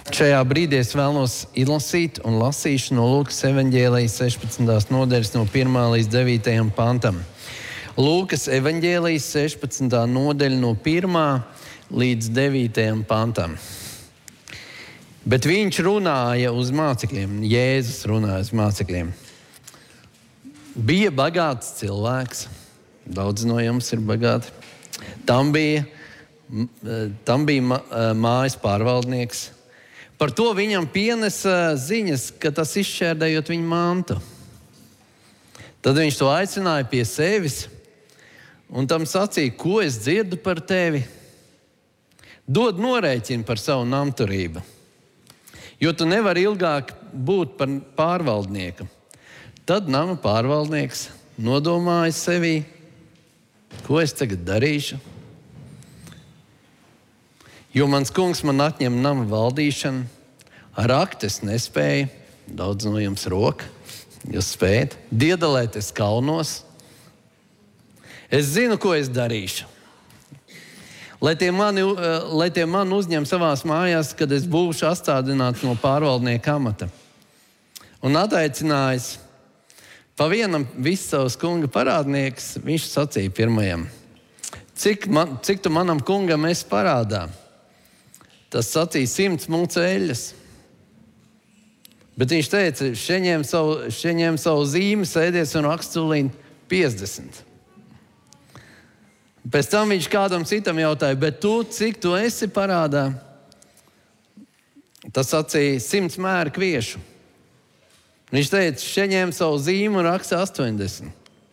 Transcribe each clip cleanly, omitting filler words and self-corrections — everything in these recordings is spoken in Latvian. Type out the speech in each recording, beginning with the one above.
Šajā brīdī es vēlos izlasīt un lasīšu no Lūkas evaņģēlijas 16. nodaļas no 1. līdz 9. pantam. Lūkas evaņģēlijas 16. nodaļa no 1. līdz 9. pantam. Bet viņš runāja uz mācekļiem, Jēzus runāja uz mācekļiem. Bija bagāts cilvēks, daudz no jums ir bagāti. Tam bija mājas pārvaldnieks. Par to viņam pienesa ziņas, ka tas izšķērdējot viņa mantu. Tad viņš to aicināja pie sevis un tam sacīja, ko es dzirdu par tevi? Dod norēķinu par savu namturību, jo tu nevari ilgāk būt par pārvaldnieku. Tad nama pārvaldnieks nodomāja sevī, ko es tagad darīšu? Jo mans kungs man atņem nama valdīšanu, ar aktes nespēju, daudz no jums roka, jūs spējat, diedalēties kalnos. Es zinu, ko es darīšu. Lai tie mani uzņem savās mājās, kad es būšu atstādināts no pārvaldnieka amata. Un attaicinājis pa vienam visu savus kunga parādnieks, viņš sacīja pirmajam, cik tu manam kungam esi parādā? Tas sacīja 100 mucu eļļas. Bet viņš teica, šeņem savu zīmi, sēdies un rakstulīn 50. Pēc tam viņš kādam citam jautāja, bet tu, cik tu esi parādā? Tas sacīja 100 mēru kviešu. Viņš teica, šeņem savu zīmi un raksta 80.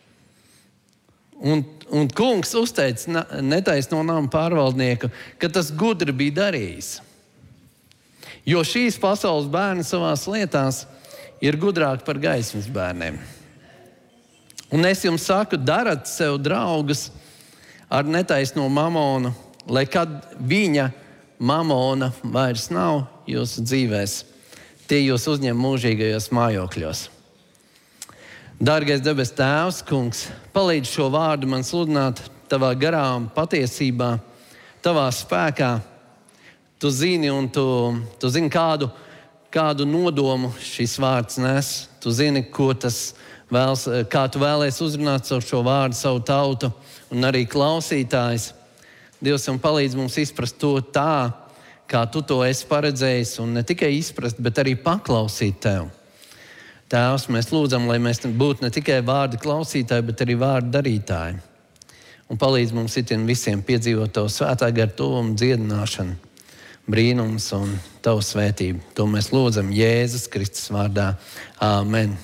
Un kungs uzteica netaisno nama pārvaldnieku, ka tas gudri bija darījis. Jo šīs pasaules bērni savās lietās ir gudrāki par gaismas bērniem. Un es jums saku, darat sev draugus ar netaisno mamonu, lai kad viņa mamona vairs nav jūsu dzīvēs, tie jūs uzņem mūžīgajos mājokļos. Dārgais debes Tēvs, kungs, palīdz šo vārdu man sludināt tavā garā un patiesībā, tavā spēkā. Tu zini, un tu zini, kādu nodomu šis vārds nes. Tu zini, kā tu vēlies uzrunāt savu šo vārdu, savu tautu un arī klausītājs. Dievs, un palīdz mums izprast to tā, kā tu to esi paredzējis, un ne tikai izprast, bet arī paklausīt tev. Tēvs, mēs lūdzam, lai mēs būtu ne tikai vārdu klausītāji, bet arī vārdu darītāji. Un palīdz mums itin visiem piedzīvot tavu svētā gara tuvumu, dziedināšanu, brīnums un tavu svētību. To mēs lūdzam Jēzus Kristus vārdā. Āmen.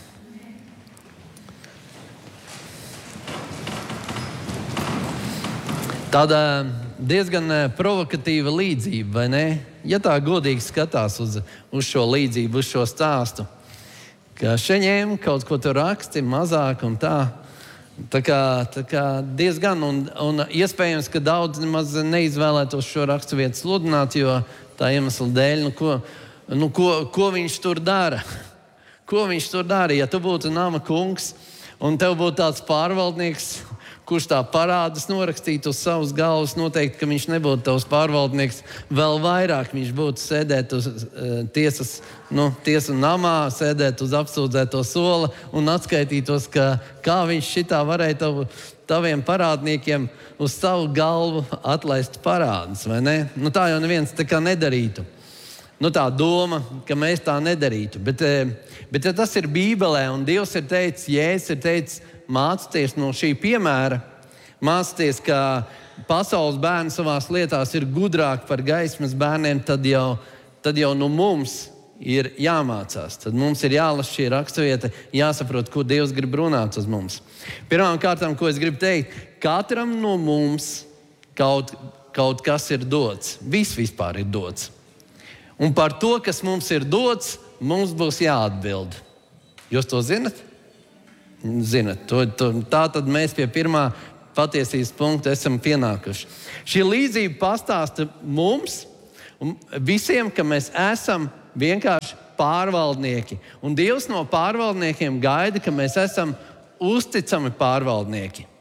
Tāda diezgan provokatīva līdzība, vai ne? Ja tā godīgi skatās uz šo līdzību, uz šo stāstu. Ka šeņiem kaut ko tur raksti mazāk un tā. Tā kā diezgan, un iespējams, ka daudz nemaz neizvēlētos šo raksturvietu sludināt, jo tā iemesla dēļ, ko viņš tur dara? Ko viņš tur dara? Ja tu būtu nama kungs un tev būtu tāds pārvaldnieks, kurš tā parādus norakstītu uz savas galvas, noteikti, ka viņš nebūtu tavs pārvaldnieks. Vēl vairāk viņš būtu sēdēt uz tiesu namā, sēdēt uz apsūdzēto sola un atskaitītos, kā viņš šitā varēja taviem parādniekiem uz savu galvu atlaist parādus, vai ne? Tā jau neviens tā kā nedarītu. Tā doma, ka mēs tā nedarītu. Bet ja tas ir Bībelē, un Dievs ir teicis, Jēzus ir teicis, mācieties no šī piemēra, mācieties, ka pasaules bērni savās lietās ir gudrāki par gaismas bērniem, tad jau no mums ir jāmācās. Tad mums ir jālasa šī raksturvieta, jāsaprot, ko Dievs grib runāt uz mums. Pirmām kārtām, ko es gribu teikt, katram no mums kaut kas ir dots. Vispār ir dots. Un par to, kas mums ir dots, mums būs jāatbild. Jūs to zinat? Zinat, tā tad mēs pie pirmā patiesības punkta esam pienākuši. Šī līdzība pastāsta mums visiem, ka mēs esam vienkārši pārvaldnieki. Un Dievs no pārvaldniekiem gaida, ka mēs esam uzticami pārvaldnieki.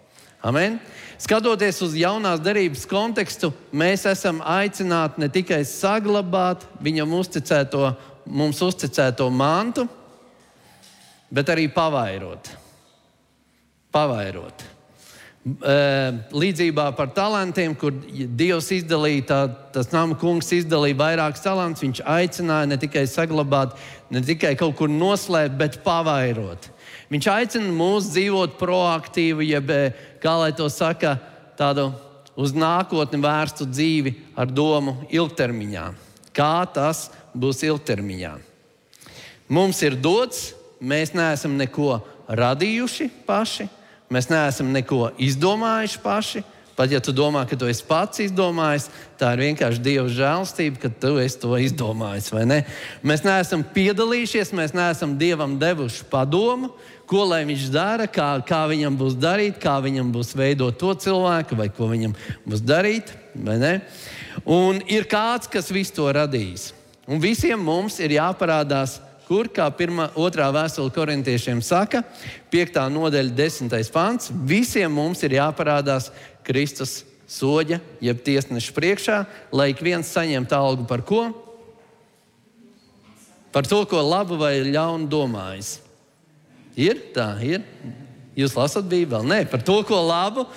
Amen. Skatoties uz jaunās derības kontekstu, mēs esam aicināti ne tikai saglabāt viņam mums uzticēto mantu, bet arī pavairot. Līdzībā par talantiem, kur Dievs izdalīja, tas nama kungs izdalīja vairākus talantus, viņš aicināja ne tikai saglabāt, ne tikai kaut kur noslēpt, bet pavairot. Viņš aicina mūs dzīvot proaktīvu, jeb, kā lai to saka, tādu uz nākotni vērstu dzīvi ar domu ilgtermiņā. Kā tas būs ilgtermiņā? Mums ir dots, mēs neesam neko radījuši paši, mēs neesam neko izdomājuši paši. Pat ja tu domā, ka tu esi pats izdomājis, tā ir vienkārši Dieva žēlstība, ka tu esi to izdomājis, vai ne? Mēs neesam piedalījušies, mēs neesam Dievam devuši padomu, ko lai viņš dara, kā viņam būs darīt, kā viņam būs veidot to cilvēku, vai ko viņam būs darīt, vai ne? Un ir kāds, kas visu to radījis. Un visiem mums ir jāparādās, kur, kā 2. vēstule korintiešiem saka, 5. nodaļa, 10. pants, visiem mums ir jāparādās Kristus soļa, jeb tiesneša priekšā, lai ik viens saņemtu algu par ko? Par to, ko labu vai ļaunu domājis. Ir? Tā ir. Jūs lasat Bībeli? Nē, par to, ko labu.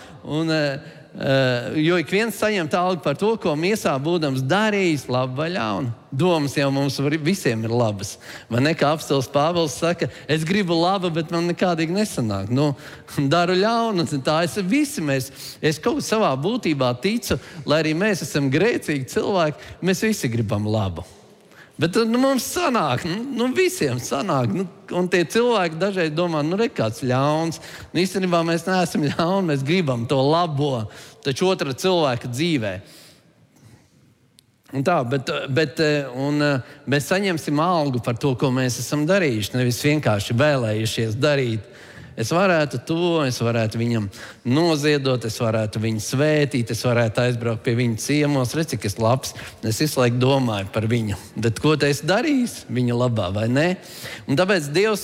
Jo ik viens saņem algu par to, ko miesā būdams darījis, labu vai ļaunu. Domas jau mums visiem ir labas. Vai ne, kā apostols Pāvils saka, es gribu labu, bet man nekādīgi nesanāk. Daru ļaunu, tā visi mēs. Es kaut savā būtībā ticu, lai arī mēs esam grēcīgi cilvēki, mēs visi gribam labu. Bet mums sanāk, visiem sanāk. Un tie cilvēki dažreiz domā, kāds ļauns. Īstenībā mēs neesam ļauni, mēs gribam to labo, taču otra cilvēka dzīvē. Un tā, bet mēs saņemsim algu par to, ko mēs esam darījuši. Nevis vienkārši vēlējušies darīt. Es varētu to, es varētu viņam noziedot, es varētu viņu svētīt, es varētu aizbraukt pie viņa ciemos. Redz, cik es labs. Es visu laiku domāju par viņu. Bet ko tu esi darījis viņa labā, vai ne? Un tāpēc Dievs,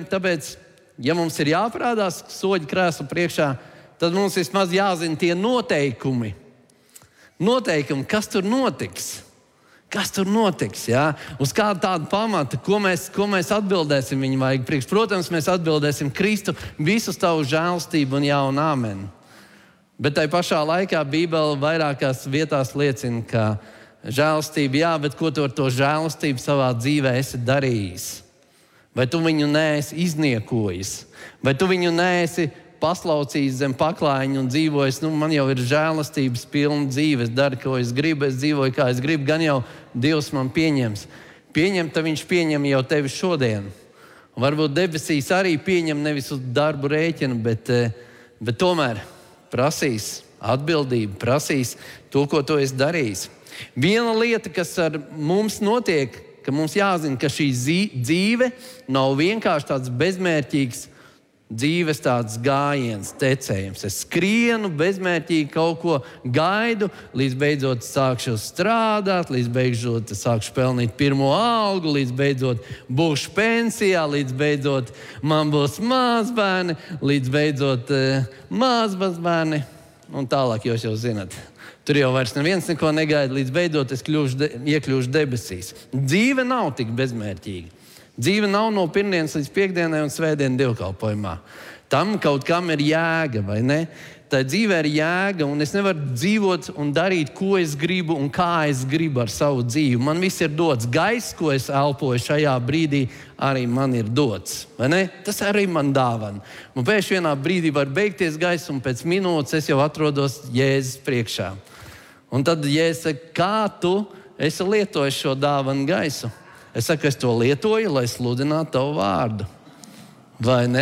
ja mums ir jāparādās soļu krēslu priekšā, tad mums vismaz jāzina tie noteikumi. Noteikumi, kas tur notiks. Kas tur notiks? Ja? Uz kādu tādu pamatu, ko mēs atbildēsim viņa vajag priekš? Protams, mēs atbildēsim Kristu, visu tavu žēlstību un jā un āmen. Bet tai pašā laikā Bībele vairākās vietās liecina, ka žēlstība, jā, bet ko tu ar to žēlstību savā dzīvē esi darījis? Vai tu viņu neesi izniekojis? Vai tu viņu neesi paslaucījis zem paklājiņa un dzīvojis, man jau ir žēlastības pilna dzīve, es daru, ko es gribu, es dzīvoju, kā es gribu, gan jau Dievs man pieņems. Pieņemt, tad viņš pieņem jau tevi šodien. Un varbūt debesīs arī pieņem nevis uz darbu rēķinu, bet tomēr prasīs atbildību, prasīs to, ko tu esi darījis. Viena lieta, kas ar mums notiek, ka mums jāzina, ka šī dzīve nav vienkārši tāds bezmērķīgs dzīves tāds gājiens, tecējums. Es skrienu bezmērķīgi kaut ko gaidu, līdz beidzot sākšu strādāt, līdz beidzot sākšu pelnīt pirmo algu, līdz beidzot būšu pensijā, līdz beidzot man būs mazbērni, līdz beidzot mazbērni un tālāk jūs jau zinat. Tur jau vairs neviens neko negaida, līdz beidzot es iekļūšu debesīs. Dzīve nav tik bezmērķīga. Dzīve nav no pirmdienas līdz piekdienai un svētdienu dievkalpojumā. Tam kaut kam ir jēga, vai ne? Tā dzīve ir jēga, un es nevaru dzīvot un darīt, ko es gribu un kā es gribu ar savu dzīvi. Man viss ir dots. Gaiss, ko es elpoju šajā brīdī, arī man ir dots. Vai ne? Tas arī man dāvana. Un pēkšņi vienā brīdī var beigties gaiss, un pēc minūtes es jau atrodos Jēzus priekšā. Un tad Jēzus saka, kā tu esi lietojis šo dāvanu gaisu? Es saku, es to lietoju, lai sludinātu tavu vārdu. Vai ne?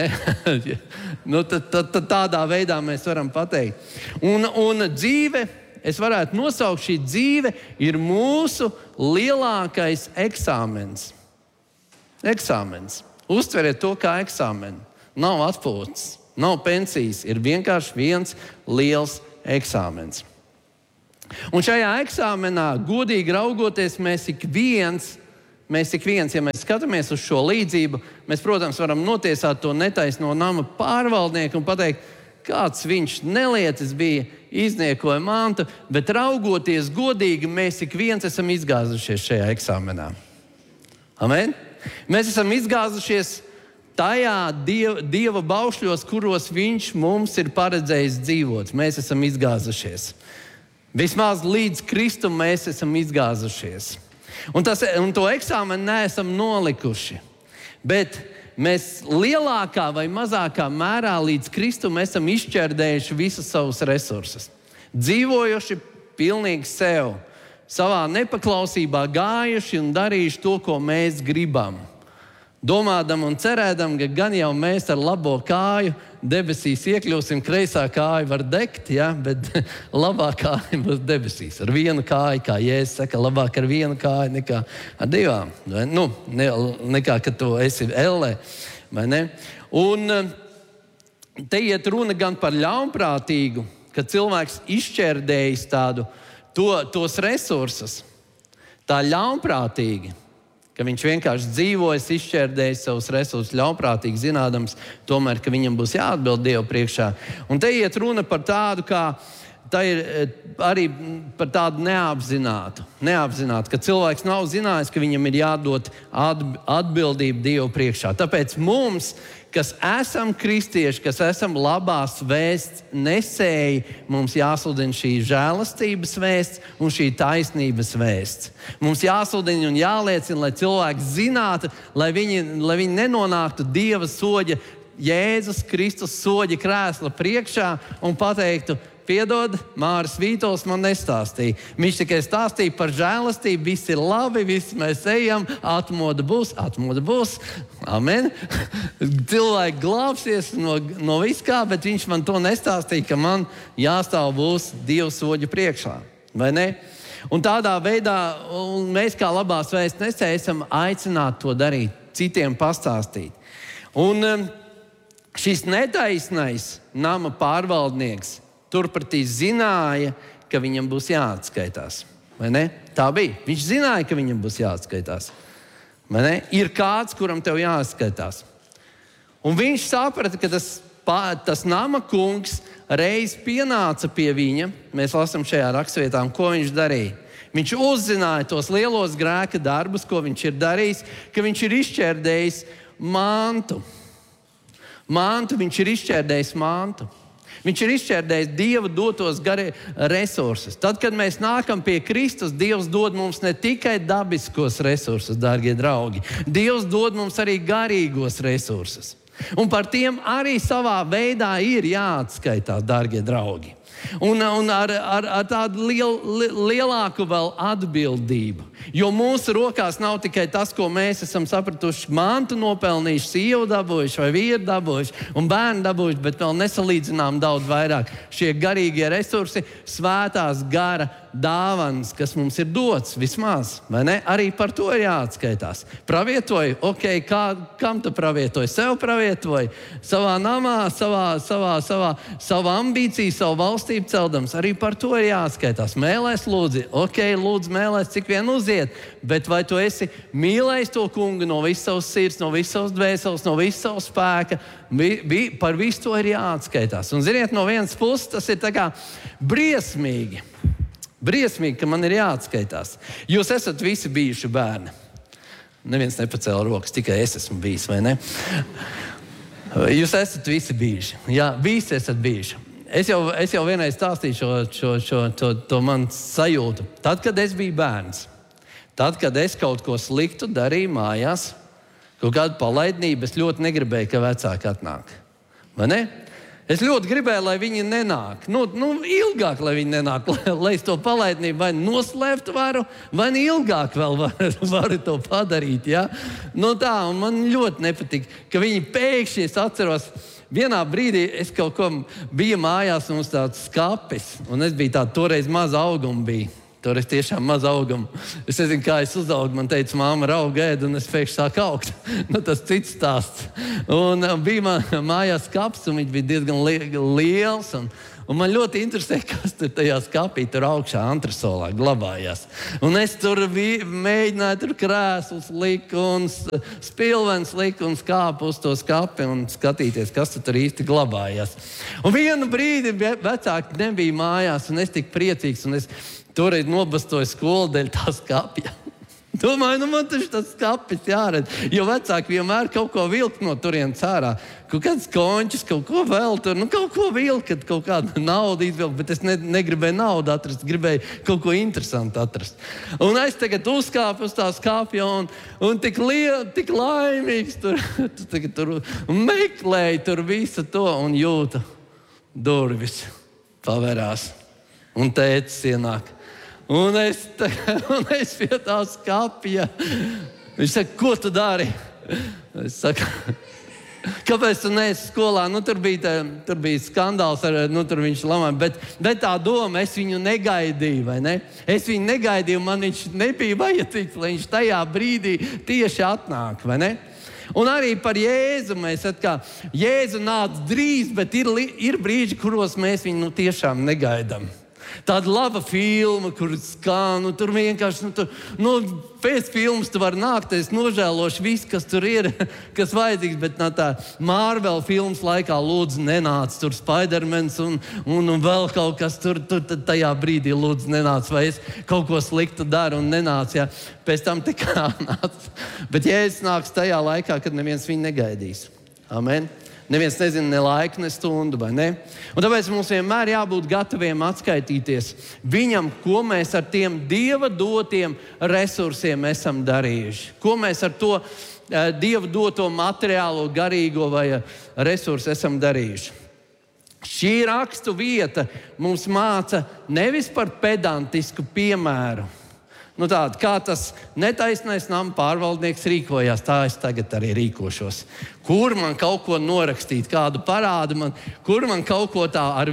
Tad tādā veidā mēs varam pateikt. Un dzīve, es varētu nosaukt, šī dzīve ir mūsu lielākais eksāmens. Eksāmens. Uztveriet to kā eksāmenu. Nav atpūtas, nav pensijas, ir vienkārši viens liels eksāmens. Un šajā eksāmenā, godīgi raugoties, mēs ik viens, ja mēs skatāmies uz šo līdzību, mēs, protams, varam notiesāt to netaisno nama pārvaldnieku un pateikt, kāds viņš nelietis bija, izniekoja mantu, bet raugoties godīgi, mēs ik viens esam izgāzušies šajā eksāmenā. Amen? Mēs esam izgāzušies tajā Dieva baušļos, kuros viņš mums ir paredzējis dzīvot. Mēs esam izgāzušies. Vismaz līdz Kristum mēs esam izgāzušies. Un to eksāmenu neesam nolikuši. Bet mēs lielākā vai mazākā mērā līdz Kristum esam izšķērdējuši visus savus resursus. Dzīvojuši pilnīgi sev, savā nepaklausībā gājuši un darījuši to, ko mēs gribam. Domādam un cerēdam, ka gan jau mēs ar labo kāju debesīs iekļūsim, kreisā kāja var degt, ja? Bet labā kāja būs debesīs. Ar vienu kāju, kā Jēzus saka, labāk ar vienu kāju nekā ar divām. Nekā, kad tu esi ellē. Vai ne? Un te iet runa gan par ļaunprātīgu, ka cilvēks izšķērdējis tos resursus. Tā ļaunprātīgi. Ka viņš vienkārši dzīvojas, izšķērdējis savus resursus ļaunprātīgi, zinādams tomēr, ka viņam būs jāatbild Dievu priekšā. Un te iet runa par tādu, tā ir arī par tādu neapzinātu, ka cilvēks nav zinājis, ka viņam ir jādod atbildība Dievu priekšā. Tāpēc mums, kas esam kristieši, kas esam labās vēsts nesēji, mums jāsludina šī žēlastības vēsts un šī taisnības vēsts. Mums jāsludina un jāliecina, lai cilvēki zinātu, lai viņi nenonāktu Dieva soļa, Jēzus Kristus soļa krēsla priekšā un pateiktu: piedod, Māris Vītols man nestāstīja. Viņš tikai stāstīja par žēlastību, viss ir labi, viss mēs ejam, atmoda būs. Amen. Cilvēki glābsies no viskā, bet viņš man to nestāstīja, ka man jāstāv būs Dieva soļa priekšā. Vai ne? Un tādā veidā mēs kā labās vēsts nesēji esam aicināti to darīt, citiem pastāstīt. Un šis netaisnais nama pārvaldnieks turpretī zināja, ka viņam būs jāatskaitās. Vai ne? Tā bija. Viņš zināja, ka viņam būs jāatskaitās. Vai ne? Ir kāds, kuram tev jāatskaitās. Un viņš saprata, ka tas nama kungs reiz pienāca pie viņa. Mēs lasām šajā rakstvietā, ko viņš darīja. Viņš uzzināja tos lielos grēka darbus, ko viņš ir darījis, ka viņš ir izšķērdējis mantu. Viņš ir izšķērdējis mantu. Viņš ir izšķērdējis Dieva dotos resursus. Tad, kad mēs nākam pie Kristus, Dievs dod mums ne tikai dabiskos resursus, dārgie draugi. Dievs dod mums arī garīgos resursus. Un par tiem arī savā veidā ir jāatskaitās, dārgie draugi. Un ar tādu lielāku vēl atbildību. Jo mūsu rokās nav tikai tas, ko mēs esam sapratuši, mantu nopelnījuši, sievu dabūjuši vai vīru dabūjuši un bērnu dabūjuši, bet vēl nesalīdzinām daudz vairāk. Šie garīgie resursi, svētās gara dāvanas, kas mums ir dots vismaz, vai ne? Arī par to ir jāatskaitās. Pravietoji, kam tu pravietoji? Sev pravietoji, savā namā, savu ambīciju, savu valstību celdams. Arī par to ir jāatskaitās. Mēlēs lūdzi, lūdzu mēlēs, cik vien uziet, bet vai tu esi mīlējis to kungu no visas savas sirds, no visas savas dvēseles, no visas savas spēka? Par visu to ir jāatskaitās. Un ziniet, no vienas puses tas ir tā kā briesmīgi. Briesmīgi, ka man ir jāatskaitās. Jūs esat visi bijuši bērni. Neviens nepacēla rokas, tikai es esmu bijis, vai ne? Jūs esat visi bijuši. Jā, visi esat bijuši. Es jau vienreiz stāstīju to man sajūtu. Tad, kad es biju bērns, tad, kad es kaut ko sliktu darīju mājās, kaut kādu palaidnību, es ļoti negribēju, ka vecāki atnāk. Vai ne? Es ļoti gribēju, lai viņi nenāk. Ilgāk, lai viņi nenāk, lai es to palaidnību vai noslēptu varu, vai ilgāk vēl varu to padarīt. Ja? Tā, un man ļoti nepatīk, ka viņi pēkšņi, es atceros, vienā brīdī es kaut ko biju mājās, mums tāds skapis, un es biju tāda toreiz maza auguma bija. Tur es tiešām maz augumu. Es nezinu, kā es uzaugu. Man teica, māma rauga ēd, un es pēkšņi sāku augt. Tas cits stāsts. Un bija mājās kaps, un viņš bija diezgan liels. Un man ļoti interesē, kas tur tajā skapī tur augšā antresolā glabājās. Un es tur mēģināju tur krēslus likt un spilvens likt un skāpu uz to skapi un skatīties, kas tur īsti glabājās. Un vienu brīdi vecāki nebija mājās, un es tik priecīgs, un es toreiz nobastoju skolu dēļ tā skapja. Domāju, man taču tas skapis jāredz, jo vecāki vienmēr kaut ko vilk no turienes ārā. Kaut kāds končus, kaut ko vēl tur, kaut ko vilk, kaut kādu naudu izvilk, bet es negribēju naudu atrast, gribēju kaut ko interesantu atrast. Un es tagad uzkāpu uz tā skapja un tik laimīgs tur meklēju tur visu to un jūtu durvis pavērās un tētis ienāk. Un es pie tā skapja. Viņš saka, ko tu dari? Es saku, kāpēc tu neesi skolā? Tur bija skandāls, tur viņš lamāja. Bet tā doma, es viņu negaidīju, vai ne? Es viņu negaidīju, man viņš nebija vajadzīgs, lai viņš tajā brīdī tieši atnāk, vai ne? Un arī par Jēzu mēs Jēzu nāc drīz, bet ir brīži, kuros mēs viņu tiešām negaidām. Tāda laba filma, kur skan, tur vienkārši, pēc filmas tu vari nākt, es nožēlošu visu, kas tur ir, kas vajadzīgs, bet tā Marvel filmas laikā lūdzu nenāc, tur Spidermans un vēl kaut kas tur tajā brīdī lūdzu nenāc, vai es kaut ko sliktu daru un nenāc, ja. Pēc tam tikai nāc. Bet Jēzus nāks tajā laikā, kad neviens viņu negaidīs. Amen. Neviens nezina ne laiku, ne stundu, vai ne? Un tāpēc mums vienmēr jābūt gataviem atskaitīties viņam, ko mēs ar tiem Dieva dotiem resursiem esam darījuši. Ko mēs ar to Dieva doto materiālo, garīgo vai resursu esam darījuši. Šī rakstu vieta mums māca nevis par pedantisku piemēru. Tāda, kā tas netaisnais nama pārvaldnieks rīkojās, tā es tagad arī rīkošos. Kur man kaut ko norakstīt, kādu parādu man, kur man kaut ko tā ar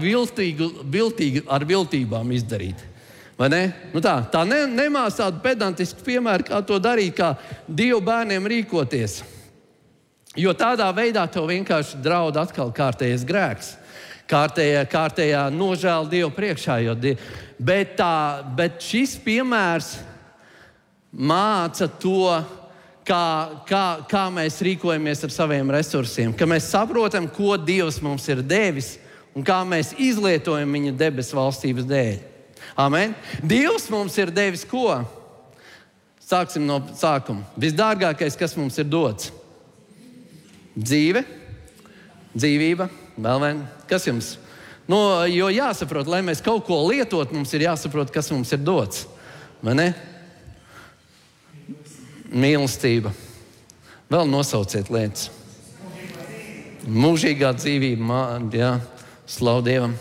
viltībām izdarīt. Vai ne? Tā nemās tādu pedantisku piemēru, kā to darīt, kā Dieva bērniem rīkoties. Jo tādā veidā tev vienkārši draud atkal kārtējais grēks. Kārtējā nožēla Dievu priekšā. Bet šis piemērs māca to, kā mēs rīkojamies ar saviem resursiem. Ka mēs saprotam, ko Dievs mums ir devis un kā mēs izlietojam viņa debesu valstības dēļ. Amen. Dievs mums ir devis ko? Sāksim no sākuma. Visdārgākais, kas mums ir dots? Dzīve, dzīvība, vēl vien. Kas jums? Jo jāsaprot, lai mēs kaut ko lietot, mums ir jāsaprot, kas mums ir dots. Vai ne? Mīlestība. Vēl nosauciet lietas. Mūžīgā dzīvība, jā, slavu Dievam.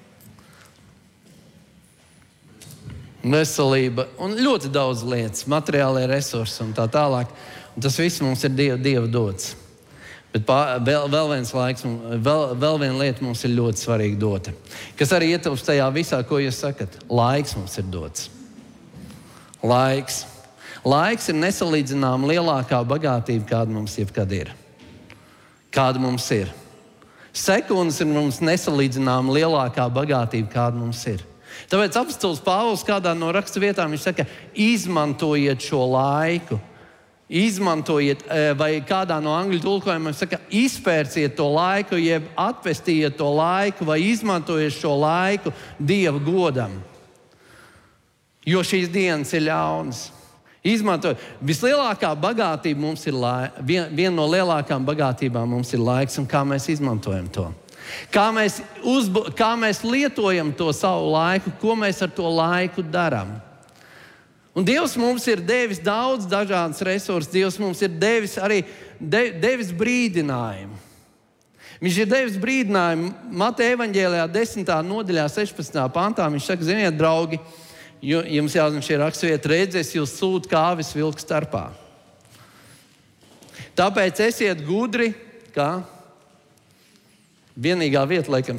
Veselība un ļoti daudz lietas, materiālie resursi un tā tālāk. Un tas viss mums ir Dieva dots. Bet vēl viena lieta mums ir ļoti svarīga dota, kas arī ietilpst tajā visā, ko jūs sakat. Laiks mums ir dots. Laiks. Laiks ir nesalīdzināma lielākā bagātība, kāda mums jebkad ir. Kāda mums ir. Sekundes ir mums nesalīdzināma lielākā bagātība, kāda mums ir. Tāpēc apostols Pāvils kādā no rakstu vietām viņš saka, izmantojiet šo laiku. Izmantojiet, vai kādā no angļu tulkojumiem saka, izpērciet to laiku, jeb atpestiet to laiku, vai izmantojiet šo laiku Dieva godam. Jo šīs dienas ir ļaunas. Vislielākā bagātība mums ir viena no lielākām bagātībām mums ir laiks un kā mēs izmantojam to. Kā mēs lietojam to savu laiku, ko mēs ar to laiku darām. Un Dievs mums ir devis daudz dažādas resursus. Dievs mums ir devis arī devis brīdinājumu. Viņš ir devis brīdinājumu Mateja evaņģēlijā 10. nodaļā 16. pantā. Viņš saka, ziniet, draugi, jums jāzina šie raksturvieta, redzēs jūs sūta kā avis vilku starpā. Tāpēc esiet gudri, kā Vienīgā vieta, laikam,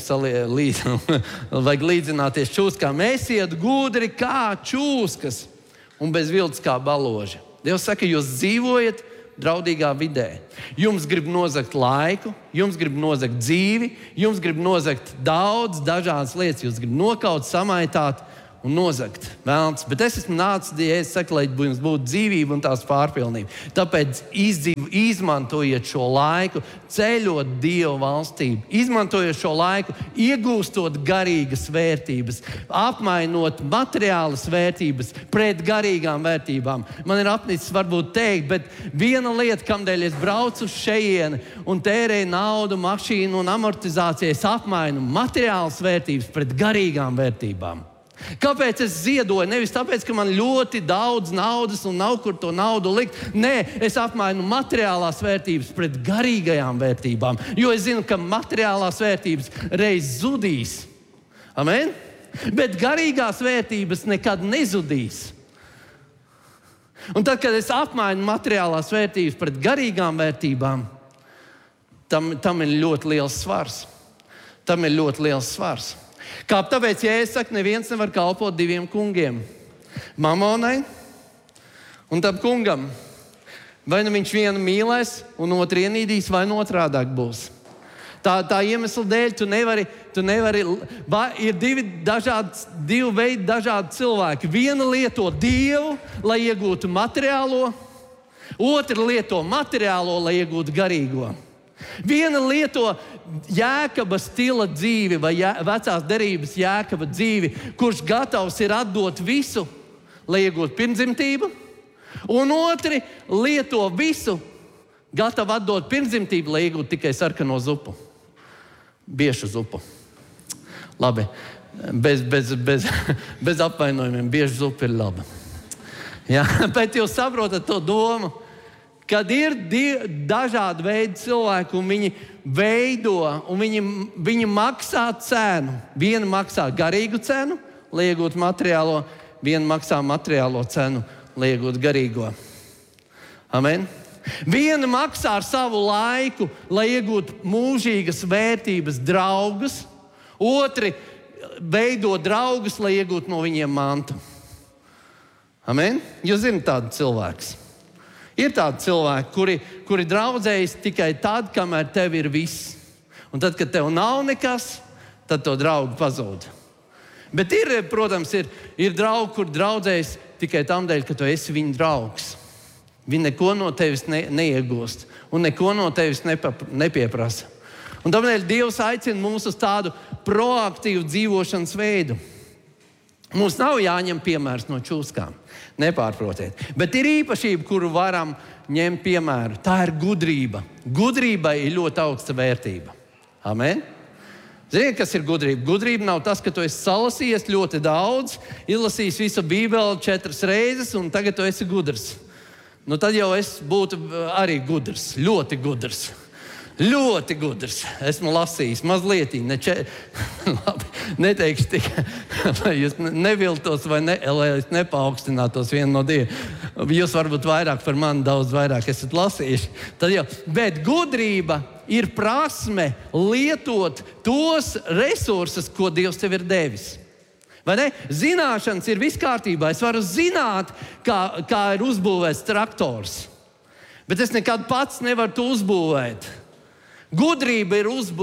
vajag līdzināties čūskām. Esiet gudri kā čūskas un bez viltus kā baloži. Dievs saka, jūs dzīvojat draudīgā vidē. Jums grib nozagt laiku, jums grib nozagt dzīvi, jums grib nozagt daudz dažādas lietas. Jūs grib nokaut, samaitāt un nozagt vēlns. Bet es esmu nācis, es saku, lai jums būtu dzīvība un tās pārpilnība. Tāpēc izmantojiet šo laiku, ceļot Dieva valstību. Izmantojiet šo laiku, iegūstot garīgas vērtības, apmainot materiālas vērtības pret garīgām vērtībām. Man ir apnicis varbūt teikt, bet viena lieta, kamdēļ es braucu uz šejieni un tērēju naudu, mašīnu un amortizāciju, es apmainu materiālas vērtības pret garīgām vērtībām. Kāpēc es ziedoju? Nevis tāpēc, ka man ļoti daudz naudas un nav kur to naudu likt. Nē, es apmainu materiālās vērtības pret garīgajām vērtībām. Jo es zinu, ka materiālās vērtības reiz zudīs. Amen? Bet garīgās vērtības nekad nezudīs. Un tad, kad es apmainu materiālās vērtības pret garīgām vērtībām, tam ir ļoti liels svars. Tam ir ļoti liels svars. Tāpēc, ja es saku, neviens nevar kalpot diviem kungiem. Mamonai un tam kungam. Vai nu viņš vienu mīlēs un otru ienīdīs, vai nu otrādāk būs. Tā iemesla dēļ tu nevari ir divi veidi dažādi cilvēki. Viena lieto Dievu, lai iegūtu materiālo, otra lieto materiālo, lai iegūtu garīgo. Viena lieto Jēkaba stila dzīvi vai vecās derības Jēkaba dzīvi, kurš gatavs ir atdot visu, lai iegūtu pirmdzimtību, un otri lieto visu, gatavu atdot pirmdzimtību, lai iegūtu tikai sarkano zupu, biešu zupu. Labi, bez apvainojumiem, bieša zupa ir laba. Ja? Bet jūs saprotat to domu? Kad ir dažādi veidi cilvēki, un viņi veido, un viņi maksā cenu. Viena maksā garīgu cenu, lai iegūtu materiālo, viena maksā materiālo cenu, lai iegūtu garīgo. Amen? Viena maksā ar savu laiku, lai iegūtu mūžīgas vērtības draugus, otri veido draugus, lai iegūtu no viņiem mantu. Amen? Jūs zināt tādu cilvēku. Ir tādi cilvēki, kuri draudzējas tikai tad, kamēr tev ir viss. Un tad, kad tev nav nekas, tad to draugu pazūd. Bet protams, ir draugi, kur draudzējas tikai tam dēļ, ka tu esi viņa draugs. Viņi neko no tevis neiegūst un neko no tevis nepieprasa. Un tāpēc Dievs aicina mūs uz tādu proaktīvu dzīvošanas veidu. Mums nav jāņem piemērs no čūskām. Nepārprotiet. Bet ir īpašība, kuru varam ņemt piemēru. Tā ir gudrība. Gudrībai ir ļoti augsta vērtība. Amen? Ziniet, kas ir gudrība? Gudrība nav tas, ka tu esi salasījies ļoti daudz, izlasījis visu Bībeli 4 reizes un tagad tu esi gudrs. Nu, tad jau es būtu arī gudrs, ļoti gudrs. Ļoti gudrs. Esmu lasījis mazliet, neteikšu tikai, lai jūs neviltos vai lai es nepaukstinātos vienu no diviem. Jūs varbūt vairāk par mani, daudz vairāk esat lasījuši. Bet gudrība ir prasme lietot tos resursus, ko Dievs tev ir devis. Vai ne? Zināšanas ir viss kārtībā. Es varu zināt, kā ir uzbūvēts traktors. Bet es nekad pats nevaru to uzbūvēt. Gudrība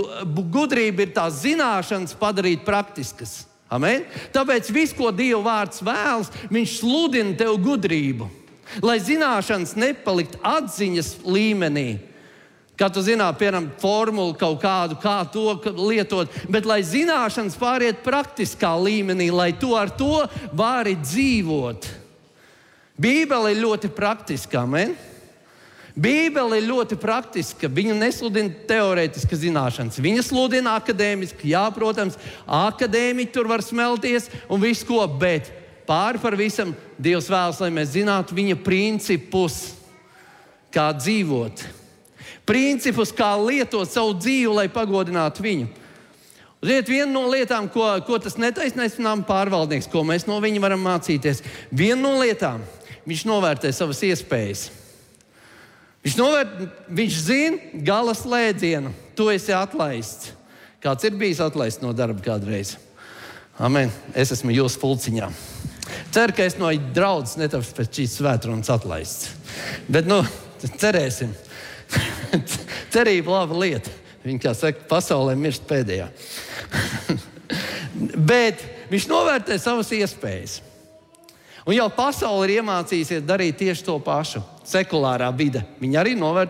ir tās zināšanas padarīt praktiskas. Amen? Tāpēc viss, ko Dieva vārds vēlas, viņš sludina tev gudrību. Lai zināšanas nepalikt atziņas līmenī. Kā tu zināt, piemēram, formulu kaut kādu, kā to lietot, bet lai zināšanas pāriet praktiskā līmenī, lai tu ar to vari dzīvot. Bībele ir ļoti praktiska, amen? Bībele ir ļoti praktiska. Viņa nesludina teorētiskas zināšanas. Viņa sludina akadēmiski. Jā, protams, akadēmiķi tur var smelties un visu ko, bet pāri par visam Dievs vēlas, lai mēs zinātu viņa principus, kā dzīvot. Principus, kā lietot savu dzīvi, lai pagodinātu viņu. Ziniet, viena no lietām, ko tas netaisnais nama pārvaldnieks, ko mēs no viņa varam mācīties, viena no lietām, viņš novērtē savas iespējas. Viņš zina gala slēdzienu, tu esi atlaists. Kāds ir bijis atlaists no darba kādreiz? Amen. Es esmu jūsu pulciņā. Ceru, ka es no draudzes netapšu pēc šīs svētrunas atlaists. Bet, cerēsim. Cerība laba lieta. Viņa, kā saka, pasaulē mirst pēdējā. Bet viņš novērtē savas iespējas. Un jau pasaule ir iemācījusies darīt tieši to pašu. Sekulārā vide. Viņa arī novērtē